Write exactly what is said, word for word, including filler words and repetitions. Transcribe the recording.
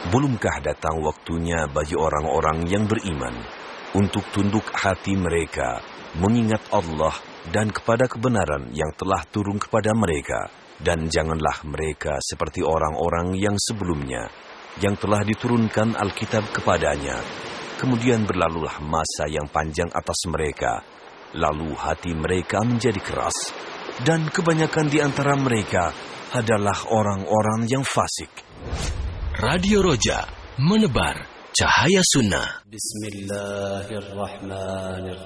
Belumkah datang waktunya bagi orang-orang yang beriman untuk tunduk hati mereka, mengingat Allah dan kepada kebenaran yang telah turun kepada mereka, dan janganlah mereka seperti orang-orang yang sebelumnya, yang telah diturunkan Alkitab kepadanya. Kemudian berlalulah masa yang panjang atas mereka, lalu hati mereka menjadi keras, dan kebanyakan di antara mereka adalah orang-orang yang fasik. Radio Roja, menebar cahaya sunnah. Bismillahirrahmanirrahim.